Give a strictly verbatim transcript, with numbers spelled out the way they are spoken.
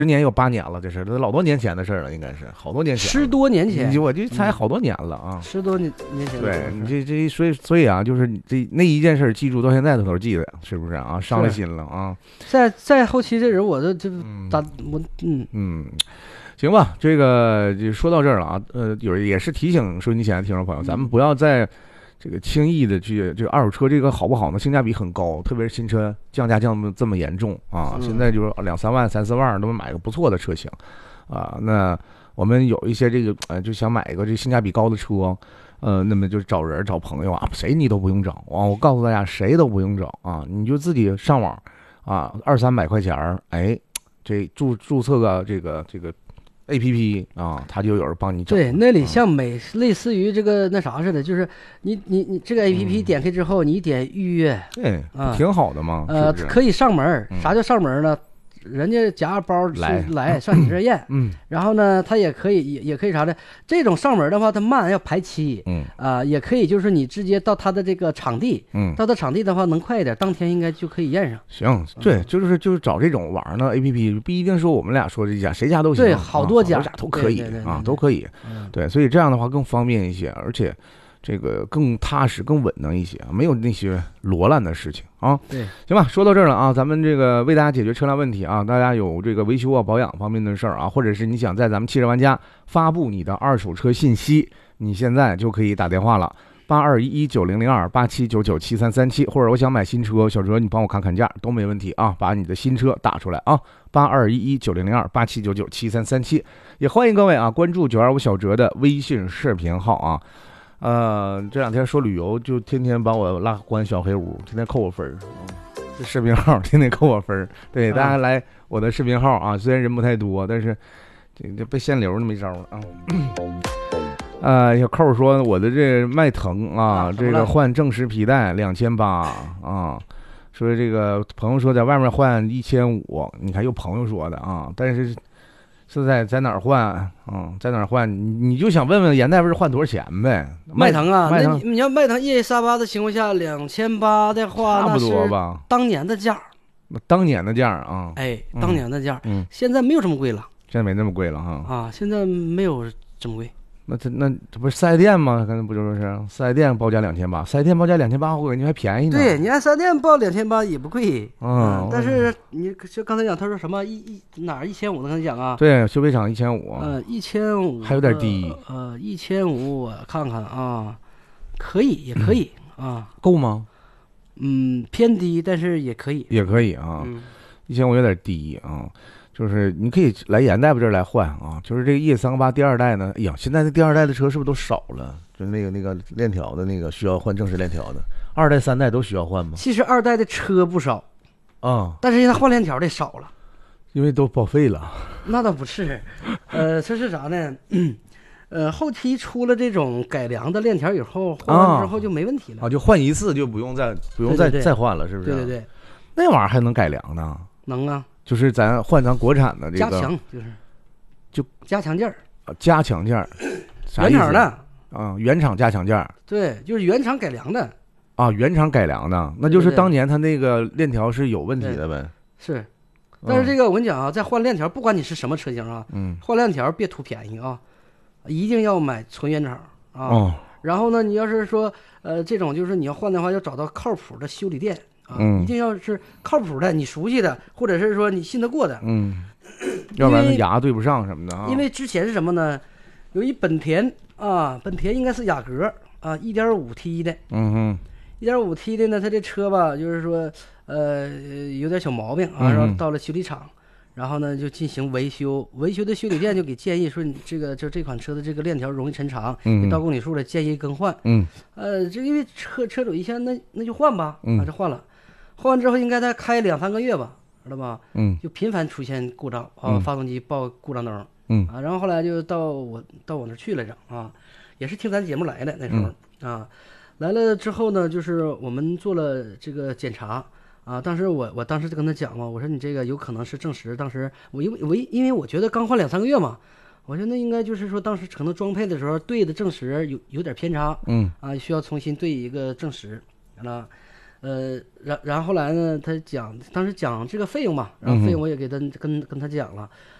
十年有八年了，这是这老多年前的事了，应该是好多年前， 十多年前， 我就猜好多年了啊， 十多年年前。 对你这这所以所以啊，就是这那一件事记住到现在都记得，是不是啊？伤了心了啊！ 在在后期这人，我都这打我嗯嗯。行吧，这个就说到这儿了啊。呃，有也是提醒收音机前的听众朋友，咱们不要再这个轻易的去这个二手车这个好不好呢？性价比很高，特别是新车降价降的这么严重啊！现在就是两三万、三四万都能买个不错的车型啊。那我们有一些这个呃，就想买一个这性价比高的车，呃，那么就找人找朋友啊，谁你都不用找啊！我告诉大家，谁都不用找啊，你就自己上网啊，二三百块钱儿，哎，这注注册个这个这个。A P P 啊，他就有人帮你整。 对，那里像美、嗯、类似于这个那啥似的，就是你你你这个 A P P 点开之后，嗯、你点预约， 对， 啊， 挺好的嘛。 呃， 是是可以上门。啥叫上门呢？人家夹着包来来上你这儿验， 嗯， 然后呢，他也可以也也可以啥的。这种上门的话，他慢要排期， 嗯啊、呃，也可以就是你直接到他的这个场地， 嗯， 到他场地的话能快一点，当天应该就可以验上。 行，对，就是就是找这种网上的 A P P， 不一定说我们俩说这家，谁家都行， 对，好多家， 啊、好多家都可以对对对对啊，都可以， 嗯， 对，所以这样的话更方便一些，而且。这个更踏实、更稳当一些，没有那些罗乱的事情啊。 对， 行吧，说到这儿了啊，咱们这个为大家解决车辆问题啊，大家有这个维修啊、保养方面的事儿啊，或者是你想在咱们汽车玩家发布你的二手车信息，你现在就可以打电话了，八二一一九零零二八七九九七三三七，或者我想买新车，小哲你帮我看看价都没问题啊，把你的新车打出来啊，八二一一九零零二八七九九七三三七，也欢迎各位啊关注九二五小哲的微信视频号啊。呃，这两天说旅游，就天天把我拉关小黑屋，天天扣我分儿。这视频号天天扣我分儿。对，大家来我的视频号啊，虽然人不太多，但是这这被限流，没招了啊。呃，小扣说我的这迈腾啊，这个换正时皮带两千八啊，说这个朋友说在外面换一千五，你看又朋友说的啊，但是。是在在哪儿换？嗯，在哪儿换？你你就想问问严大夫换多少钱呗？ 迈腾啊， 迈腾， 那你要迈腾 E A 三八的情况下，两千八的话， 差不多吧？ 当年的价， 当年的价啊， 哎，当年的价， 嗯， 现在没有这么贵了， 现在没那么贵了哈。 啊，现在没有这么贵。 那这那这不是四 S 店吗？可能不就是四 S 店报价两千八，四 S 店报价两千八，我感觉还便宜呢。 对，你按四 S 店报两千八也不贵， 嗯， 但是你就刚才讲，他说什么一一哪儿一千五的，刚才讲啊， 对，修配厂一千五， 呃，一千五还有点低， 呃，一千五我看看啊，可以也可以、嗯、啊， 够吗？ 嗯，偏低，但是也可以， 也可以啊，一千五有点低啊。就是你可以来严大夫这儿来换啊，就是这个 E 三八第二代呢，哎呀，现在的第二代的车是不是都少了？就是那个那个链条的那个需要换正时链条的，二代三代都需要换吗？ 其实二代的车不少啊、嗯， 但是现在换链条的少了， 因为都报废了。 那倒不是，呃，这是啥呢？嗯呃，后期出了这种改良的链条以后，换完之后就没问题了啊，就换一次就不用再不用再对对对再换了，是不是？ 对对对， 那玩意儿还能改良呢？ 能啊。 就是咱换咱国产的这个加强，就是就加强件儿， 加强件儿， 原厂的啊，原厂加强件儿， 对，就是原厂改良的啊，原厂改良的，那就是当年它那个链条是有问题的呗。 是，但是这个我跟你讲啊，在换链条，不管你是什么车型啊， 嗯， 换链条别图便宜啊，一定要买纯原厂啊。 哦， 然后呢，你要是说呃这种就是你要换的话，要找到靠谱的修理店。啊、 嗯， 一定要是靠谱的，你熟悉的，或者是说你信得过的， 嗯，要不然那牙对不上什么的啊。 因为之前是什么呢？有一本田啊，本田应该是雅阁啊， 一点五 T 的， 嗯哼一点五 T 的呢，它这车吧，就是说呃有点小毛病啊，然后到了修理厂，嗯、然后呢就进行维修，维修的修理店就给建议说，你这个就这款车的这个链条容易抻长， 嗯， 到公里数了，建议更换， 嗯， 呃，这因为车车主一看，那那就换吧， 嗯、 啊，就换了。换完之后应该再开两三个月吧，知道吧？ 嗯， 就频繁出现故障啊， 嗯、 发动机报故障灯， 嗯啊，然后后来就到我到我那去来着啊，也是听咱节目来的那时候、嗯、啊，来了之后呢，就是我们做了这个检查啊，当时我我当时就跟他讲嘛，我说你这个有可能是正时，当时我因为我因为我觉得刚换两三个月嘛，我说那应该就是说当时可能装配的时候对的正时有有点偏差， 嗯啊，需要重新对一个正时，啊。 呃，然然后后来呢，他讲当时讲这个费用嘛，然后费用我也给他跟跟他讲了，